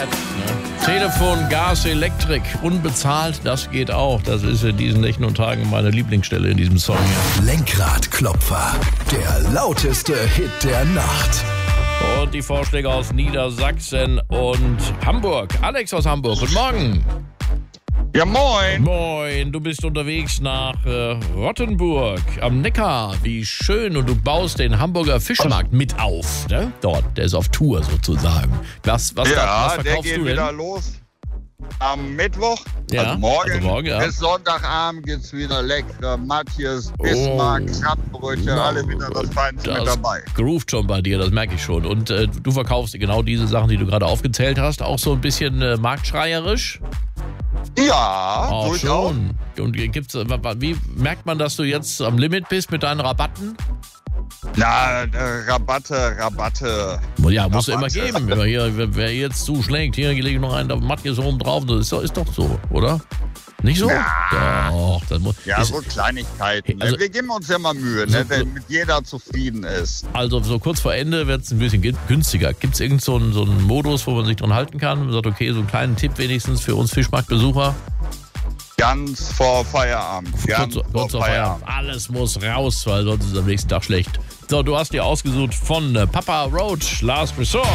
Telefon, Gas, Elektrik, unbezahlt, das geht auch. Das ist in diesen Nächten und Tagen meine Lieblingsstelle in diesem Song hier. Lenkradklopfer, der lauteste Hit der Nacht. Und die Vorschläge aus Niedersachsen und Hamburg. Alex aus Hamburg, guten Morgen. Ja, moin. Moin, du bist unterwegs nach Rottenburg am Neckar. Wie schön. Und du baust den Hamburger Fischmarkt mit auf. Ne? Dort, der ist auf Tour sozusagen. Was Ja, verkaufst der du geht denn? wieder los am Mittwoch. Ja, also morgen. ja. Bis Sonntagabend gibt's wieder leckere Matjes, Bismarck, Krabbenbrötchen, alle wieder das Feinste mit dabei. Groovt schon bei dir, das merke ich schon. Und du verkaufst genau diese Sachen, die du gerade aufgezählt hast, auch so ein bisschen marktschreierisch? Ja, Auch durchaus. schon. Und wie merkt man, dass du jetzt am Limit bist mit deinen Rabatten? Na, Rabatte. Ja, muss immer Rabatte. geben. Wer jetzt zuschlägt, hier lege ich noch einen Matjes oben drauf. Das ist doch so, oder? Nicht so? Ja. Doch, das muss. Ja, so Kleinigkeiten. Also- Wir geben uns ja mal Mühe, ne, damit jeder zufrieden ist. Also so kurz vor Ende wird es ein bisschen günstiger. Gibt es irgend so einen Modus, wo man sich dran halten kann? Man sagt, okay, so einen kleinen Tipp wenigstens für uns Fischmarktbesucher. Ganz vor Feierabend. Kurz vor Feierabend. Alles muss raus, weil sonst ist es am nächsten Tag schlecht. So, du hast dir ausgesucht von Papa Roach, Last Resort.